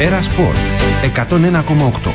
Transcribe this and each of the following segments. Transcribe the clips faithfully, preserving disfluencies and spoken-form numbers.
Έρα Σπορ εκατόν ένα κόμμα οκτώ.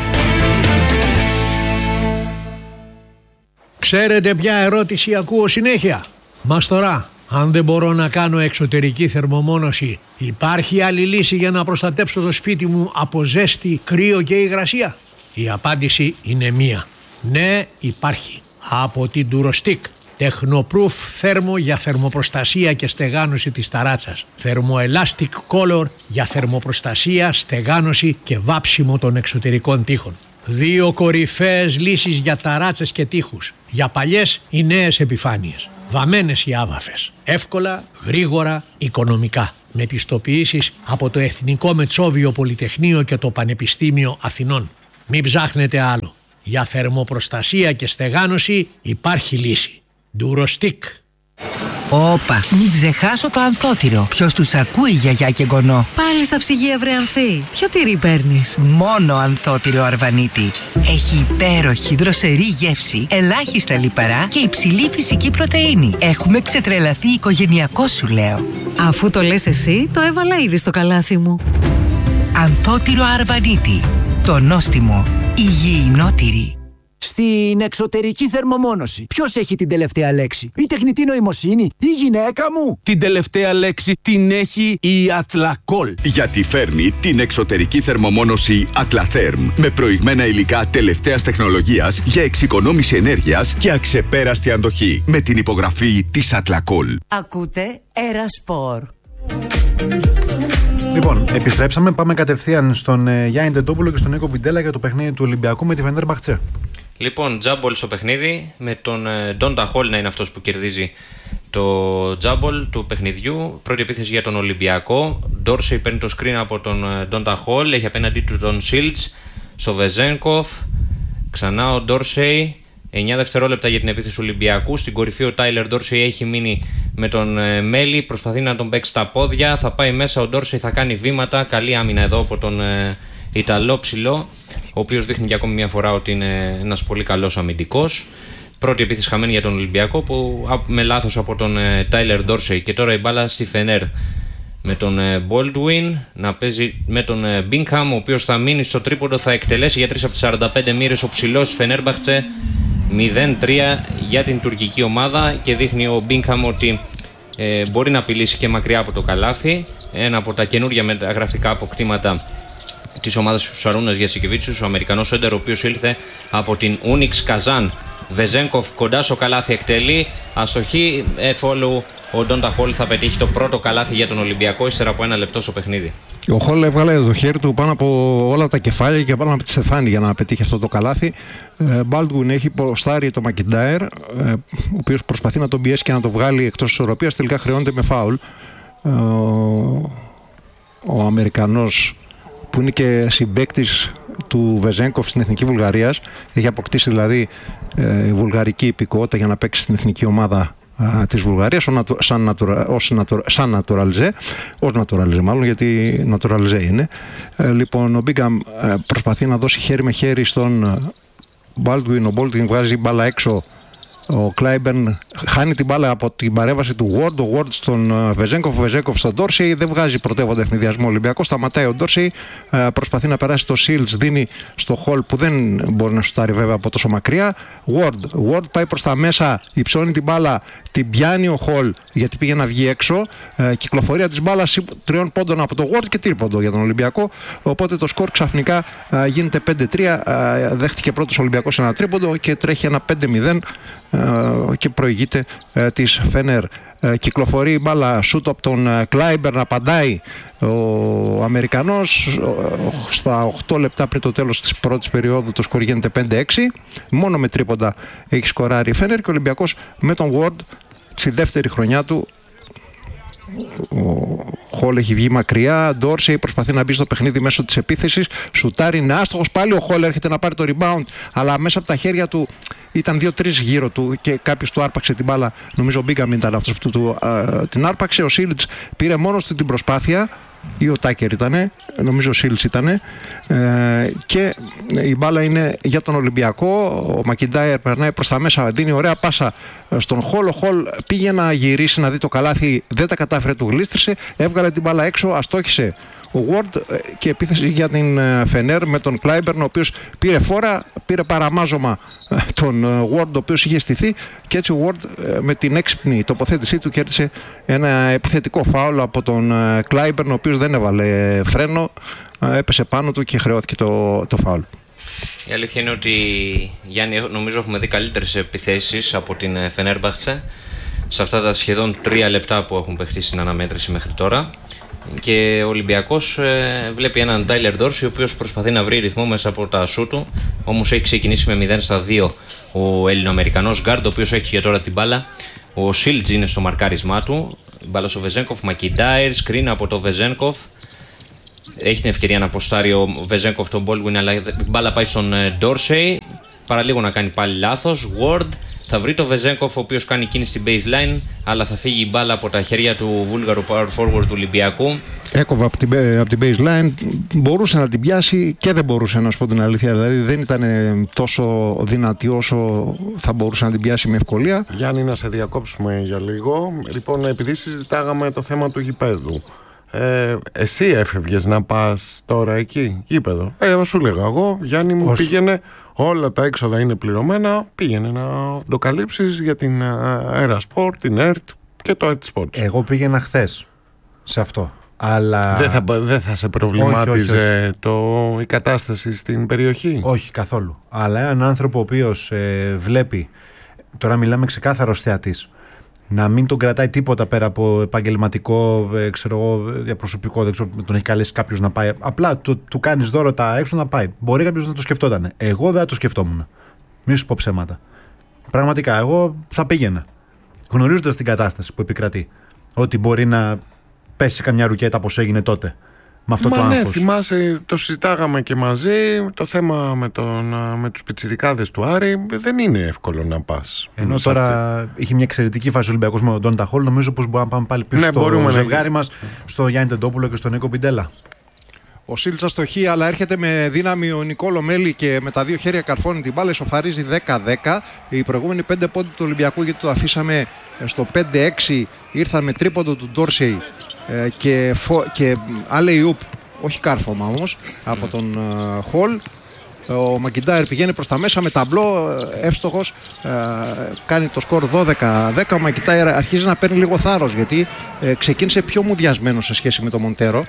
Ξέρετε ποια ερώτηση ακούω συνέχεια? Μας τώρα, αν δεν μπορώ να κάνω εξωτερική θερμομόνωση, υπάρχει άλλη λύση για να προστατέψω το σπίτι μου από ζέστη, κρύο και υγρασία? Η απάντηση είναι μία. Ναι, υπάρχει. Από την Durostick. Technoproof θέρμο για θερμοπροστασία και στεγάνωση της ταράτσας. Thermoelastic Color για θερμοπροστασία, στεγάνωση και βάψιμο των εξωτερικών τοίχων. Δύο κορυφαίες λύσεις για ταράτσες και τοίχους. Για παλιές ή νέες επιφάνειες. Βαμμένες ή άβαφες. Εύκολα, γρήγορα, οικονομικά. Με πιστοποιήσεις από το Εθνικό Μετσόβιο Πολυτεχνείο και το Πανεπιστήμιο Αθηνών. Μην ψάχνετε άλλο. Για θερμοπροστασία και στεγάνωση υπάρχει λύση. Durostick. Όπα, μην ξεχάσω το ανθότυρο. Ποιος τους ακούει, γιαγιά και γονό? Πάλι στα ψυγεία, βρε Ανθή. Ποιο τυρί παίρνεις? Μόνο ανθότυρο Αρβανίτη. Έχει υπέροχη δροσερή γεύση, ελάχιστα λιπαρά και υψηλή φυσική πρωτεΐνη. Έχουμε ξετρελαθεί οικογενειακό, σου λέω. Αφού το λες εσύ, το έβαλα ήδη στο καλάθι μου. Ανθότυρο Αρβανίτη. Το νόστιμο. Υγιεινότηρη. Στην εξωτερική θερμομόνωση, ποιος έχει την τελευταία λέξη? Η τεχνητή νοημοσύνη, η γυναίκα μου? Την τελευταία λέξη την έχει η Atlacool. Γιατί φέρνει την εξωτερική θερμομόνωση Atlatherm με προηγμένα υλικά τελευταίας τεχνολογίας για εξοικονόμηση ενέργειας και αξεπέραστη αντοχή. Με την υπογραφή της Atlacool. Ακούτε Έρα Σπορ. Λοιπόν, επιστρέψαμε. Πάμε κατευθείαν στον ε, Γιάννη Τεντόπουλο και στον Νίκο Βιντέλα για το παιχνίδι του Ολυμπιακού με τη Φενέρμπαχτσε. Λοιπόν, τζάμπολ στο παιχνίδι, με τον Ντόντα Χολ να είναι αυτός που κερδίζει το τζάμπολ του παιχνιδιού. Πρώτη επίθεση για τον Ολυμπιακό. Ντόρσεϊ παίρνει το screen από τον Ντόντα Χολ, έχει απέναντί του τον Σίλτς, στο Βεζένκοφ. Ξανά ο Ντόρσεϊ. εννιά δευτερόλεπτα για την επίθεση του Ολυμπιακού. Στην κορυφή ο Τάιλερ Ντόρσεϊ έχει μείνει με τον ε, Μέλι. Προσπαθεί να τον παίξει στα πόδια. Θα πάει μέσα. Ο Ντόρσεϊ θα κάνει βήματα. Καλή άμυνα εδώ από τον ε, Ιταλό ψηλό, ο οποίος δείχνει για ακόμη μια φορά ότι είναι ένας πολύ καλός αμυντικός. Πρώτη επίθεση χαμένη για τον Ολυμπιακό που με λάθος από τον ε, Τάιλερ Ντόρσεϊ. Και τώρα η μπάλα στη Φενέρ με τον Baldwin να παίζει με τον Bingham, ο οποίος θα μείνει στο τρίποντο, θα εκτελέσει για τρεις από τις σαράντα πέντε μοίρες ο ψηλός Φενέρμπαχτσε. μηδέν τρία για την τουρκική ομάδα και δείχνει ο Bingham ότι ε, μπορεί να απειλήσει και μακριά από το καλάθι. Ένα από τα καινούργια μεταγραφικά αποκτήματα της ομάδας του Σαρούνας Γιασικεβίτσιους, ο Αμερικανός έντερ, ο οποίος ήλθε από την Ούνιξ Καζάν. Βεζένκοφ κοντά στο καλάθι, εκτελεί, αστοχή, εφόλου ο Ντόντα Χολ θα πετύχει το πρώτο καλάθι για τον Ολυμπιακό ύστερα από ένα λεπτό στο παιχνίδι. Ο Χολ έβγαλε το χέρι του πάνω από όλα τα κεφάλια και πάνω από τη στεφάνη για να πετύχει αυτό το καλάθι. Μπάλντουιν έχει υποστάρει το Μακιντάιρ, ο οποίος προσπαθεί να τον πιέσει και να το βγάλει εκτός της ισορροπίας, τελικά χρεώνεται με φάουλ. Ο, ο Αμερικανός, που είναι και συμπαίκτης του Βεζένκοφ στην Εθνική Βουλγαρίας, έχει αποκτήσει δηλαδή ε, βουλγαρική υπηκότητα για να παίξει στην εθνική ομάδα α, της Βουλγαρίας σαν, σαν naturalize, ως naturalize μάλλον, γιατί naturalize είναι. Ε, λοιπόν, ο Μπίγκαμ ε, προσπαθεί να δώσει χέρι με χέρι στον Μπάλτουιν, ο Μπάλτουιν βγάζει μπάλα έξω. Ο Κλάιμπερν χάνει την μπάλα από την παρέμβαση του Ward. Ο Ward στον Βεζένκοφ, ο Βεζένκοφ στον Ντόρσεϊ. Δεν βγάζει πρωτεύοντα ευνηδιασμό Ολυμπιακό. Σταματάει ο Ντόρσεϊ. Προσπαθεί να περάσει το Σίλτς. Δίνει στο Χολ που δεν μπορεί να σουτάρει βέβαια από τόσο μακριά. Ward. Ward πάει προς τα μέσα. Υψώνει την μπάλα. Την πιάνει ο Χολ γιατί πήγε να βγει έξω. Κυκλοφορία της μπάλας τριών πόντων από το Ward και τρίποντο για τον Ολυμπιακό. Οπότε το σκορ ξαφνικά γίνεται πέντε τρία. Δέχτηκε πρώτος ο Ολυμπιακός ένα τρίποντο και τρέχει ένα πέντε μηδέν. Και προηγείται ε, της Φενέρ. Ε, κυκλοφορεί η μπάλα, σούτ από τον ε, Κλάιμπερ, να απαντάει ο Αμερικανός. Ε, στα οκτώ λεπτά πριν το τέλος της πρώτης περίοδου το σκορ γίνεται πέντε έξι. Μόνο με τρίποντα έχει σκοράρει η Φενέρ και ο Ολυμπιακός με τον Ward στη δεύτερη χρονιά του. Ο Χολ έχει βγει μακριά. Ντόρσεϊ προσπαθεί να μπει στο παιχνίδι μέσω της επίθεσης. Σουτάρει, είναι άστοχος. Πάλι ο Χολ έρχεται να πάρει το rebound, αλλά μέσα από τα χέρια του ήταν δύο τρία γύρω του και κάποιος του άρπαξε την μπάλα. Νομίζω ο Μπίγκαμ ήταν αυτός που του, α, την άρπαξε. Ο Σίλτς πήρε μόνος του την προσπάθεια, ή ο Τάκερ ήτανε, νομίζω ο Σίλτς ήτανε, ε, και η μπάλα είναι για τον Ολυμπιακό. Ο Μακιντάιρ περνάει προς τα μέσα, δίνει ωραία πάσα στον Χολ. Ο Χολ πήγε να γυρίσει να δει το καλάθι, δεν τα κατάφερε, του γλίστρισε, έβγαλε την μπάλα έξω, αστόχησε Ward και επίθεση για την Φενέρ με τον Κλάιμπερν, ο οποίος πήρε φόρα, πήρε παραμάζωμα τον Ward, ο οποίος είχε στηθεί, και έτσι ο Ward με την έξυπνη τοποθέτησή του κέρδισε ένα επιθετικό φάουλ από τον Κλάιμπερν, ο οποίος δεν έβαλε φρένο, έπεσε πάνω του και χρεώθηκε το, το φάουλ. Η αλήθεια είναι ότι, Γιάννη, νομίζω έχουμε δει καλύτερες επιθέσεις από την Φενέρμπαχτσε σε αυτά τα σχεδόν τρία λεπτά που έχουν παιχτεί στην αναμέτρηση μέχρι τώρα. Και ο Ολυμπιακός ε, βλέπει έναν Τάιλερ Ντόρσι, ο οποίος προσπαθεί να βρει ρυθμό μέσα από τα σου του. Όμως έχει ξεκινήσει με μηδέν στα δύο ο Έλληνο-Αμερικανός γκάρντ, ο οποίος έχει για τώρα την μπάλα. Ο Σίλτζ είναι στο μαρκάρισμά του. Μπάλα στο Βεζένκοφ, Μακιντάιρ, σκριν από το Βεζένκοφ. Έχει την ευκαιρία να αποστάρει ο Βεζένκοφ τον Μπόλγουιν, αλλά η μπάλα πάει στον Ντόρσεϊ. Παραλίγο να κάνει πάλι λάθος. Ward θα βρει το Βεζένκοφ, ο οποίος κάνει κίνηση στην baseline, αλλά θα φύγει η μπάλα από τα χέρια του Βούλγαρου power forward του Ολυμπιακού. Έκοβε από την, από την baseline, μπορούσε να την πιάσει και δεν μπορούσε, να σου πω την αλήθεια. Δηλαδή δεν ήταν τόσο δυνατή όσο θα μπορούσε να την πιάσει με ευκολία. Γιάννη, να σε διακόψουμε για λίγο. Λοιπόν, επειδή συζητάγαμε το θέμα του γηπέδου, Ε, εσύ έφευγες να πας τώρα εκεί, γήπεδο? Ε, σου λέγα εγώ, Γιάννη μου, Ως... πήγαινε, όλα τα έξοδα είναι πληρωμένα, πήγαινε να το καλύψεις για την Aerosport, την ΕΡΤ και το ΕΡΤ Sports. Εγώ πήγαινα χθες σε αυτό, αλλά... Δεν θα, δεν θα σε προβλημάτιζε όχι, όχι, όχι. Το, η κατάσταση στην περιοχή? Όχι καθόλου, αλλά έναν άνθρωπο ο οποίος ε, βλέπει, τώρα μιλάμε ξεκάθαρος θεατής, να μην τον κρατάει τίποτα πέρα από επαγγελματικό, ε, ξέρω εγώ, διαπροσωπικό, δεν ξέρω, τον έχει καλέσει κάποιος να πάει. Απλά του, του κάνεις δώρο τα έξω να πάει. Μπορεί κάποιος να το σκεφτόταν. Εγώ δεν θα το σκεφτόμουν. Μην σου πω ψέματα. Πραγματικά, εγώ θα πήγαινα. Γνωρίζοντας την κατάσταση που επικρατεί. Ότι μπορεί να πέσει καμιά ρουκέτα όπως έγινε τότε. Με αυτό Μα το ναι, άγχος. θυμάσαι, το συζητάγαμε και μαζί. Το θέμα με, τον, με τους πιτσιρικάδες του Άρη δεν είναι εύκολο να πας. Ενώ τώρα αυτή. Είχε μια εξαιρετική φάση ο Ολυμπιακός με τον Ντόντα Χολ. Νομίζω πως μπορούμε να πάμε πάλι πίσω ναι, στο ζευγάρι να... μας, στο Γιάννη Τεντόπουλο και στον Νίκο Πιντέλα. Ο Σίλτσα στο χ, αλλά έρχεται με δύναμη ο Νικόλο Μέλη και με τα δύο χέρια καρφώνει την μπάλα, ισοφαρίζει δέκα δέκα. Οι προηγούμενοι πέντε πόντοι του Ολυμπιακού, γιατί το αφήσαμε στο πέντε έξι, ήρθαν με τρίποντο του Ντόρσεϊ και, φο... και alley-oop, όχι κάρφωμα όμως, από τον Χολ. Ο Μακιντάιρ πηγαίνει προς τα μέσα με ταμπλό, εύστοχος, κάνει το σκορ δώδεκα δέκα. Ο Μακιντάιρ αρχίζει να παίρνει λίγο θάρρος, γιατί ξεκίνησε πιο μουδιασμένο σε σχέση με τον Μοντέρο.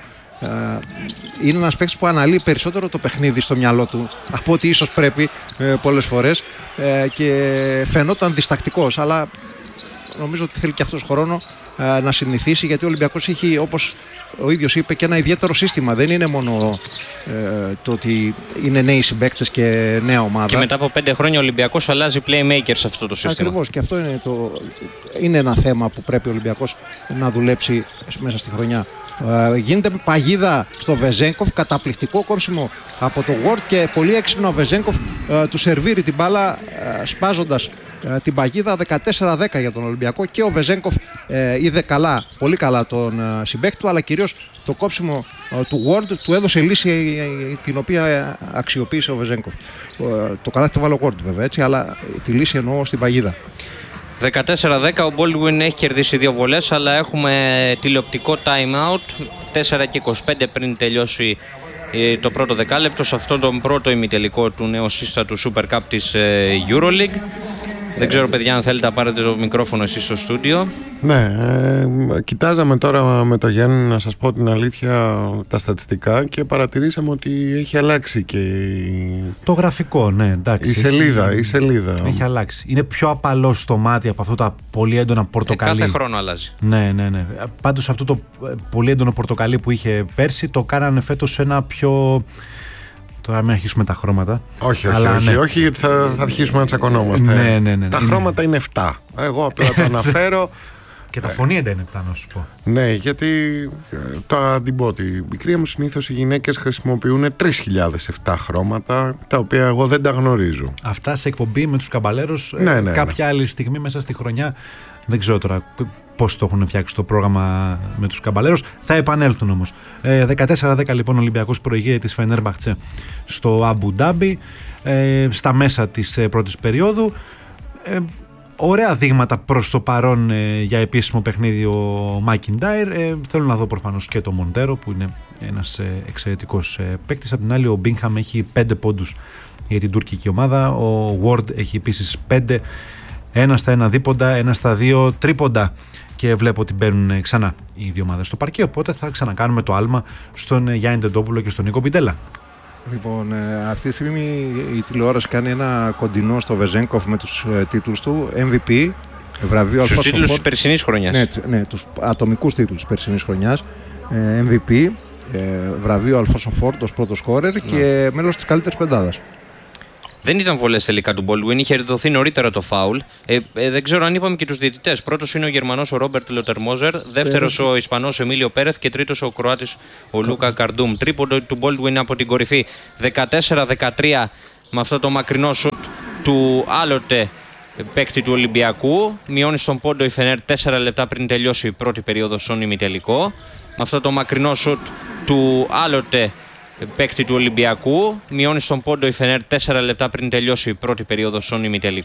Είναι ένας παίκτης που αναλύει περισσότερο το παιχνίδι στο μυαλό του από ό,τι ίσως πρέπει πολλές φορές, και φαινόταν διστακτικός, αλλά νομίζω ότι θέλει και αυτός χρόνο να συνηθίσει, γιατί ο Ολυμπιακός έχει, όπως ο ίδιος είπε, και ένα ιδιαίτερο σύστημα. Δεν είναι μόνο ε, το ότι είναι νέοι συμπαίκτες και νέα ομάδα. Και μετά από πέντε χρόνια ο Ολυμπιακός αλλάζει playmaker σε αυτό το σύστημα. Ακριβώς, και αυτό είναι, το, είναι ένα θέμα που πρέπει ο Ολυμπιακός να δουλέψει μέσα στη χρονιά. Ε, γίνεται παγίδα στο Βεζένκοφ, καταπληκτικό κόψιμο από το Ward και πολύ έξυπνο ο Βεζένκοφ ε, του σερβίρει την μπάλα ε, σπάζοντας την παγίδα. Δεκατέσσερα δέκα για τον Ολυμπιακό, και ο Βεζένκοφ ε, είδε καλά, πολύ καλά τον ε, συμπαίκτη του, αλλά κυρίως το κόψιμο ε, του Ward του έδωσε λύση ε, την οποία ε, αξιοποίησε ο Βεζένκοφ. Ε, το καλάθι το βάλε ο Ward βέβαια, έτσι, αλλά ε, τη λύση εννοώ στην παγίδα. δεκατέσσερα δέκα, ο Baldwin έχει κερδίσει δύο βολές, αλλά έχουμε τηλεοπτικό time out, τέσσερα και είκοσι πέντε πριν τελειώσει το πρώτο δεκάλεπτο σε αυτόν τον πρώτο ημιτελικό του νεοσύστατου Super Cup της EuroLeague. Δεν ξέρω, παιδιά, αν θέλετε να πάρετε το μικρόφωνο εσείς στο στούντιο. Ναι, ε, κοιτάζαμε τώρα με το Γιάννη, να σας πω την αλήθεια, τα στατιστικά, και παρατηρήσαμε ότι έχει αλλάξει και το γραφικό, ναι, εντάξει. Η σελίδα, έχει, η σελίδα. Έχει αλλάξει. Είναι πιο απαλό στο μάτι από αυτό τα πολύ έντονα πορτοκαλί. Ε, κάθε χρόνο αλλάζει. Ναι, ναι, ναι. Πάντως αυτό το πολύ έντονο πορτοκαλί που είχε πέρσι το κάνανε φέτος σε ένα πιο... Τώρα μην αρχίσουμε τα χρώματα. Όχι, όχι, αλλά, όχι, ναι. όχι, γιατί θα, θα αρχίσουμε να τσακωνόμαστε. Ναι, ναι, ναι, ναι. Τα χρώματα είναι επτά. Εγώ απλά το αναφέρω. Και τα φωνήεντα είναι επτά, να σου πω. Ναι, γιατί το αντιμπότι. Η πικρία μου, συνήθως οι γυναίκες χρησιμοποιούν τρεις χιλιάδες επτά χρώματα, τα οποία εγώ δεν τα γνωρίζω. Αυτά σε εκπομπή με τους καμπαλέρους, ναι, ναι, κάποια ναι. άλλη στιγμή μέσα στη χρονιά. Δεν ξέρω τώρα πώς το έχουν φτιάξει το πρόγραμμα με τους καμπαλέρους. Θα επανέλθουν όμως. Ε, δεκατέσσερα δέκα λοιπόν ο Ολυμπιακός προηγείται της Φενέρμπαχτσε στο Αμπου Ντάμπι, ε, στα μέσα της ε, πρώτης περίοδου. Ε, ωραία δείγματα προς το παρόν ε, για επίσημο παιχνίδι ο Μακιντάιρ. Ε, θέλω να δω προφανώς και το Μοντέρο, που είναι ένας εξαιρετικός παίκτης. Απ' την άλλη, ο Μπίνχαμ έχει πέντε πόντους για την τουρκική ομάδα. Ο Ward έχει επίσης πέντε. Ένα στα ένα δίποντα, ένα στα δύο τρίποντα. Και βλέπω ότι μπαίνουν ξανά οι δύο ομάδες στο παρκέ. Οπότε θα ξανακάνουμε το άλμα στον Γιάννη Τεντόπουλο και στον Νίκο Πιτέλα. Λοιπόν, αυτή τη στιγμή η τηλεόραση κάνει ένα κοντινό στο Βεζένκοφ με τους τίτλους του. εμ βι πι, βραβείο στους τίτλους της περσινής χρονιάς. Ναι, ναι, τους ατομικούς τίτλους της περσινής χρονιάς. εμ βι πι, βραβείο Αλφόνσο Φόρντ ως πρώτο σκόρερ ναι. και μέλος της καλύτερης πεντάδας. Δεν ήταν βολές τελικά του Baldwin, είχε δοθεί νωρίτερα το φάουλ. Ε, ε, δεν ξέρω αν είπαμε και τους διαιτητές. Πρώτος είναι ο Γερμανός ο Ρόμπερτ Λοτερμόζερ, δεύτερος ο Ισπανός Εμίλιο Πέρεθ και τρίτος ο Κροάτης ο Λούκα Καρντούμ. Τρίποντο του Baldwin από την κορυφή. δεκατέσσερα δεκατρία με αυτό το μακρινό σουτ του άλλοτε παίκτη του Ολυμπιακού. Μειώνει στον πόντο η Φενέρ τέσσερα λεπτά πριν τελειώσει η πρώτη περίοδο στον ημιτελικό. Με αυτό το μακρινό σουτ του άλλοτε παίκτη του Ολυμπιακού. Μειώνει στον πόντο η Φενέρ τέσσερα λεπτά πριν τελειώσει η πρώτη περίοδο στον ημιτελικό.